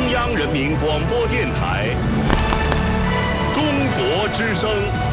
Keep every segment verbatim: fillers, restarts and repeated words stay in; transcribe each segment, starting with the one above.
中央人民广播电台中国之声。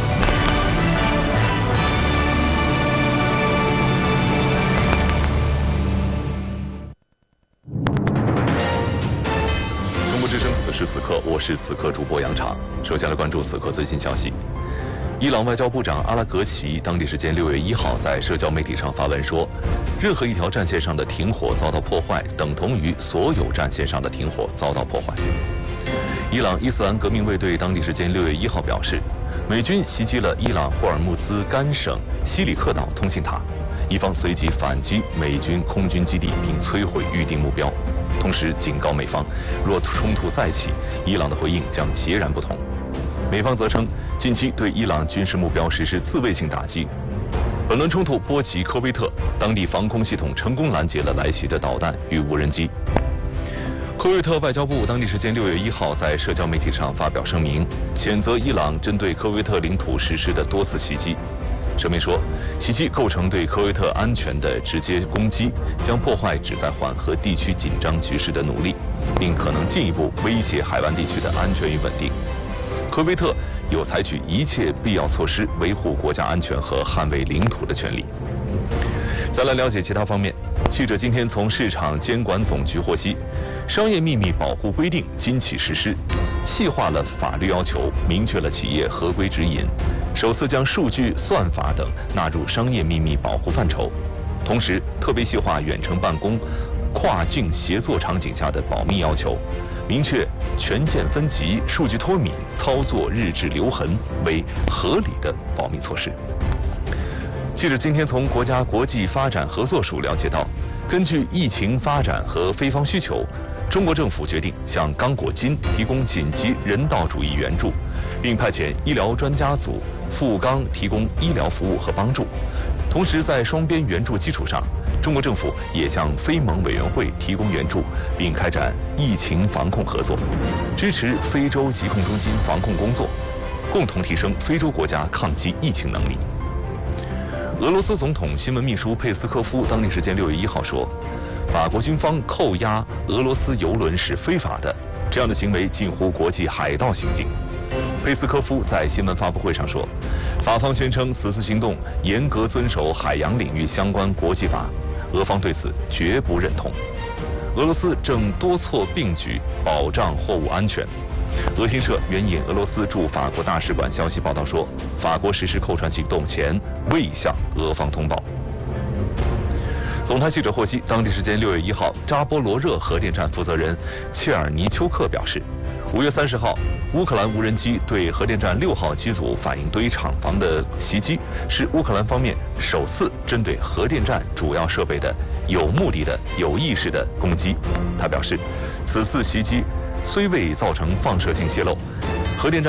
中国之声，此时此刻，我是此刻主播杨畅。首先来关注此刻最新消息。伊朗外交部长阿拉格齐当地时间六月一号在社交媒体上发文说，任何一条战线上的停火遭到破坏，等同于所有战线上的停火遭到破坏。伊朗伊斯兰革命卫队当地时间六月一号表示，美军袭击了伊朗霍尔木兹干省西里克岛通信塔，伊方随即反击美军空军基地并摧毁预定目标，同时警告美方，若冲突再起，伊朗的回应将截然不同。美方则称，近期对伊朗军事目标实施自卫性打击。本轮冲突波及科威特，当地防空系统成功拦截了来袭的导弹与无人机。科威特外交部当地时间六月一号在社交媒体上发表声明，谴责伊朗针对科威特领土实施的多次袭击。声明说，袭击构成对科威特安全的直接攻击，将破坏旨在缓和地区紧张局势的努力，并可能进一步威胁海湾地区的安全与稳定。科威特有采取一切必要措施维护国家安全和捍卫领土的权利。再来了解其他方面，记者今天从市场监管总局获悉，商业秘密保护规定今起实施，细化了法律要求，明确了企业合规指引，首次将数据、算法等纳入商业秘密保护范畴，同时特别细化远程办公、跨境协作场景下的保密要求，明确权限分级、数据脱敏、操作日志留痕为合理的保密措施。记者今天从国家国际发展合作署了解到，根据疫情发展和非方需求，中国政府决定向刚果金提供紧急人道主义援助，并派遣医疗专家组赴刚提供医疗服务和帮助。同时，在双边援助基础上，中国政府也向非盟委员会提供援助，并开展疫情防控合作，支持非洲疾控中心防控工作，共同提升非洲国家抗击疫情能力。俄罗斯总统新闻秘书佩斯科夫当地时间六月一号说，法国军方扣押俄罗斯油轮是非法的，这样的行为近乎国际海盗行径。佩斯科夫在新闻发布会上说，法方宣称此次行动严格遵守海洋领域相关国际法，俄方对此绝不认同。俄罗斯正多措并举保障货物安全。俄新社援引俄罗斯驻法国大使馆消息报道说，法国实施扣船行动前未向俄方通报。总台记者获悉，当地时间六月一号，扎波罗热核电站负责人切尔尼丘克表示，五月三十号，乌克兰无人机对核电站六号机组反应堆厂房的袭击，是乌克兰方面首次针对核电站主要设备的有目的的、有意识的攻击。他表示，此次袭击虽未造成放射性泄漏，核电站